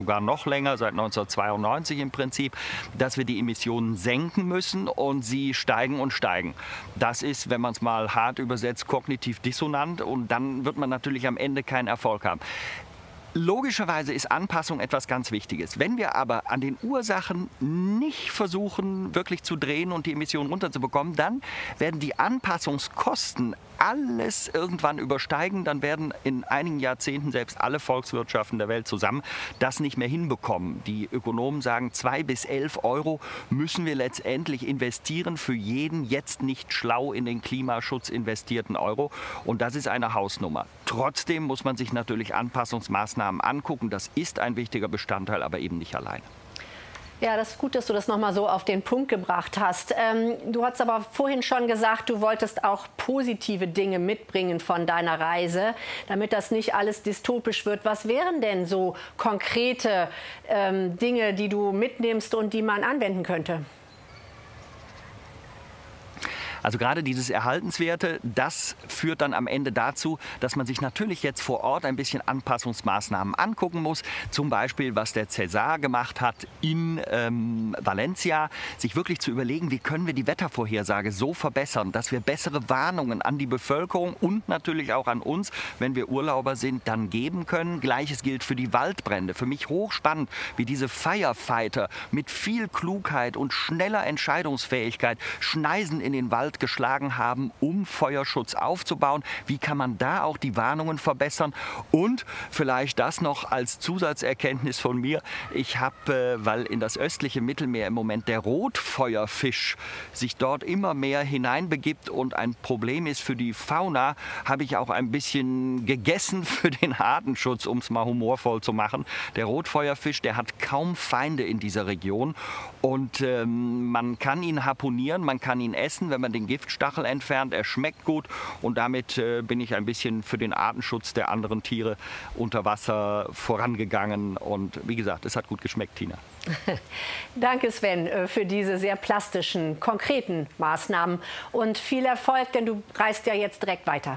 sogar noch länger, seit 1992 im Prinzip, dass wir die Emissionen senken müssen und sie steigen und steigen. Das ist, wenn man es mal hart übersetzt, kognitiv dissonant und dann wird man natürlich am Ende keinen Erfolg haben. Logischerweise ist Anpassung etwas ganz Wichtiges. Wenn wir aber an den Ursachen nicht versuchen, wirklich zu drehen und die Emissionen runterzubekommen, dann werden die Anpassungskosten alles irgendwann übersteigen. Dann werden in einigen Jahrzehnten selbst alle Volkswirtschaften der Welt zusammen das nicht mehr hinbekommen. Die Ökonomen sagen, 2 bis 11 Euro müssen wir letztendlich investieren für jeden jetzt nicht schlau in den Klimaschutz investierten Euro. Und das ist eine Hausnummer. Trotzdem muss man sich natürlich Anpassungsmaßnahmen angucken. Das ist ein wichtiger Bestandteil, aber eben nicht alleine. Ja, das ist gut, dass du das noch mal so auf den Punkt gebracht hast. Du hast aber vorhin schon gesagt, du wolltest auch positive Dinge mitbringen von deiner Reise, damit das nicht alles dystopisch wird. Was wären denn so konkrete Dinge, die du mitnimmst und die man anwenden könnte? Also gerade dieses Erhaltenswerte, das führt dann am Ende dazu, dass man sich natürlich jetzt vor Ort ein bisschen Anpassungsmaßnahmen angucken muss. Zum Beispiel, was der Cesar gemacht hat in Valencia, sich wirklich zu überlegen, wie können wir die Wettervorhersage so verbessern, dass wir bessere Warnungen an die Bevölkerung und natürlich auch an uns, wenn wir Urlauber sind, dann geben können. Gleiches gilt für die Waldbrände. Für mich hochspannend, wie diese Firefighter mit viel Klugheit und schneller Entscheidungsfähigkeit Schneisen in den Wald geschlagen haben, um Feuerschutz aufzubauen. Wie kann man da auch die Warnungen verbessern? Und vielleicht das noch als Zusatzerkenntnis von mir. Ich habe, weil in das östliche Mittelmeer im Moment der Rotfeuerfisch sich dort immer mehr hineinbegibt und ein Problem ist für die Fauna, habe ich auch ein bisschen gegessen für den Artenschutz, um es mal humorvoll zu machen. Der Rotfeuerfisch, der hat kaum Feinde in dieser Region und man kann ihn harpunieren, man kann ihn essen, wenn man den Giftstachel entfernt. Er schmeckt gut und damit bin ich ein bisschen für den Artenschutz der anderen Tiere unter Wasser vorangegangen. Und wie gesagt, es hat gut geschmeckt, Tina. Danke, Sven, für diese sehr plastischen, konkreten Maßnahmen und viel Erfolg, denn du reist ja jetzt direkt weiter.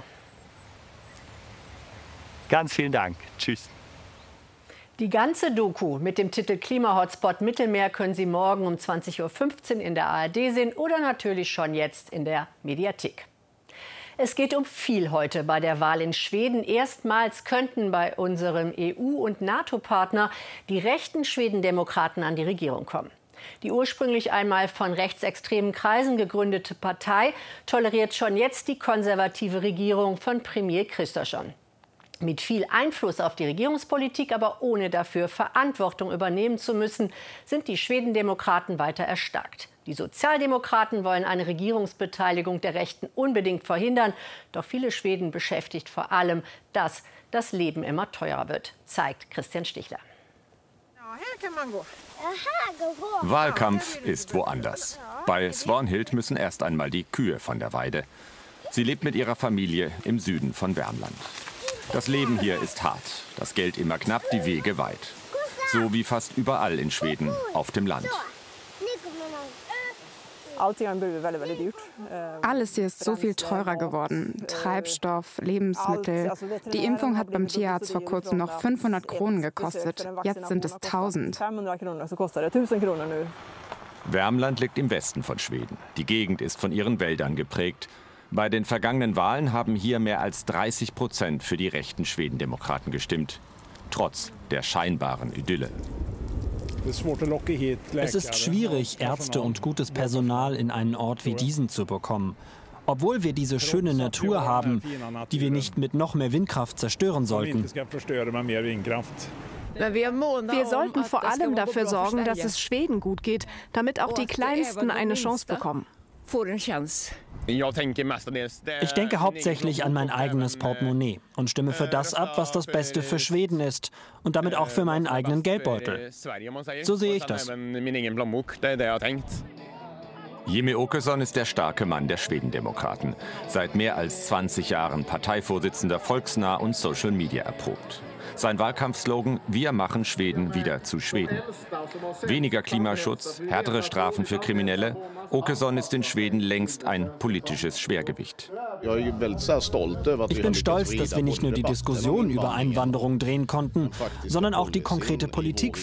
Ganz vielen Dank. Tschüss. Die ganze Doku mit dem Titel Klima-Hotspot Mittelmeer können Sie morgen um 20:15 Uhr in der ARD sehen oder natürlich schon jetzt in der Mediathek. Es geht um viel heute bei der Wahl in Schweden. Erstmals könnten bei unserem EU- und NATO-Partner die rechten Schwedendemokraten an die Regierung kommen. Die ursprünglich einmal von rechtsextremen Kreisen gegründete Partei toleriert schon jetzt die konservative Regierung von Premier Kristersson. Mit viel Einfluss auf die Regierungspolitik, aber ohne dafür Verantwortung übernehmen zu müssen, sind die Schwedendemokraten weiter erstarkt. Die Sozialdemokraten wollen eine Regierungsbeteiligung der Rechten unbedingt verhindern. Doch viele Schweden beschäftigt vor allem, dass das Leben immer teurer wird, zeigt Christian Stichler. Wahlkampf ist woanders. Bei Svanhild müssen erst einmal die Kühe von der Weide. Sie lebt mit ihrer Familie im Süden von Värmland. Das Leben hier ist hart, das Geld immer knapp, die Wege weit. So wie fast überall in Schweden auf dem Land. Alles hier ist so viel teurer geworden. Treibstoff, Lebensmittel. Die Impfung hat beim Tierarzt vor kurzem noch 500 Kronen gekostet. Jetzt sind es 1000. Värmland liegt im Westen von Schweden. Die Gegend ist von ihren Wäldern geprägt. Bei den vergangenen Wahlen haben hier mehr als 30% für die rechten Schwedendemokraten gestimmt. Trotz der scheinbaren Idylle. Es ist schwierig, Ärzte und gutes Personal in einen Ort wie diesen zu bekommen. Obwohl wir diese schöne Natur haben, die wir nicht mit noch mehr Windkraft zerstören sollten. Wir sollten vor allem dafür sorgen, dass es Schweden gut geht, damit auch die Kleinsten eine Chance bekommen. Ich denke hauptsächlich an mein eigenes Portemonnaie und stimme für das ab, was das Beste für Schweden ist und damit auch für meinen eigenen Geldbeutel. So sehe ich das. Jimmie Åkesson ist der starke Mann der Schwedendemokraten. Seit mehr als 20 Jahren Parteivorsitzender, volksnah und Social Media erprobt. Sein Wahlkampfslogan: Wir machen Schweden wieder zu Schweden. Weniger Klimaschutz, härtere Strafen für Kriminelle. Åkesson ist in Schweden längst ein politisches Schwergewicht. Ich bin stolz, dass wir nicht nur die Diskussion über Einwanderung drehen konnten, sondern auch die konkrete Politik